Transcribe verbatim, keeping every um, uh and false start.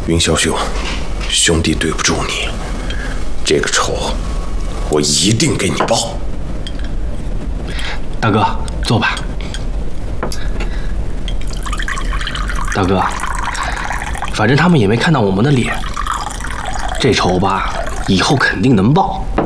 云霄兄，兄弟对不住你，这个仇我一定给你报。 大哥，坐吧。大哥，反正他们也没看到我们的脸，这仇吧，以后肯定能报。